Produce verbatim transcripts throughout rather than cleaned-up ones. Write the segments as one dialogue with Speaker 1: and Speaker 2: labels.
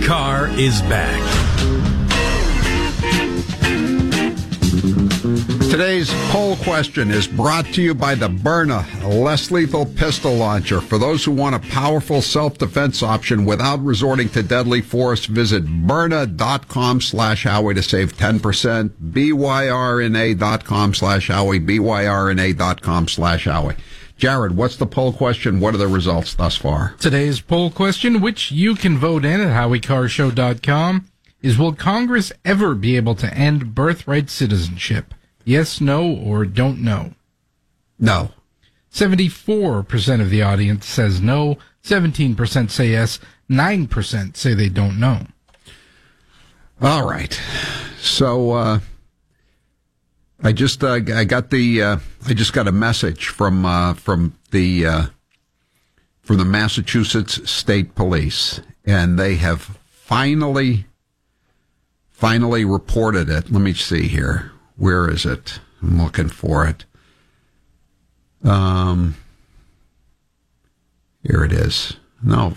Speaker 1: Carr is back.
Speaker 2: Today's poll question is brought to you by the Byrna, a less lethal pistol launcher. For those who want a powerful self-defense option without resorting to deadly force, visit Byrna.com slash Howie to save ten percent. B-Y-R-N-A.com slash Howie. B-Y-R-N-A.com slash Howie. Jared, what's the poll question? What are the results thus far?
Speaker 3: Today's poll question, which you can vote in at Howie Carr Show dot com, is will Congress ever be able to end birthright citizenship? Yes, no, or don't know?
Speaker 2: No.
Speaker 3: seventy-four percent of the audience says no, seventeen percent say yes, nine percent say they don't know.
Speaker 2: All right. So, uh, I just, uh, I got the, uh, I just got a message from, uh, from the, uh, from the Massachusetts State Police, and they have finally, finally reported it. Let me see here. Where is it? I'm looking for it. Um, here it is. No,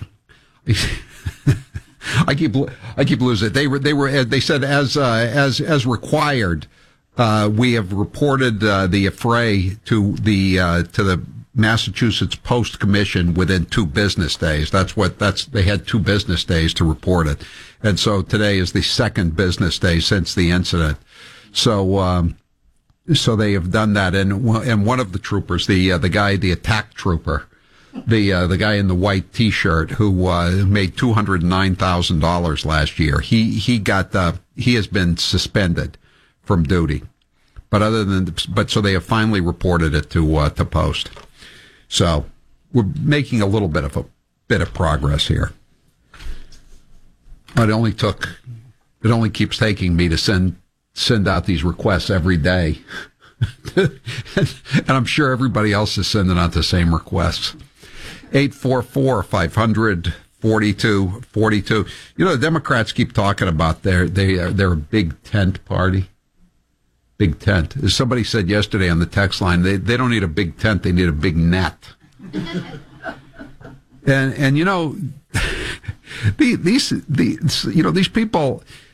Speaker 2: I keep I keep losing it. They were they were they said as uh, as as required. Uh, we have reported uh, the affray to the uh, to the Massachusetts Post Commission within two business days. That's what that's they had two business days to report it, and so today is the second business day since the incident. So, um, so they have done that, and and one of the troopers, the uh, the guy, the attack trooper, the uh, the guy in the white T-shirt who uh, made two hundred nine thousand dollars last year, he he got uh, he has been suspended from duty. But other than but so they have finally reported it to uh, to Post. So we're making a little bit of a bit of progress here. It only took it only keeps taking me to send. send out these requests every day. And I'm sure everybody else is sending out the same requests. eight four four, five hundred, forty-two forty-two. You know, the Democrats keep talking about their, they are, they're a big tent party. Big tent. As somebody said yesterday on the text line, they, they don't need a big tent, they need a big net. and, and, you know, the, these, the, you know, these people,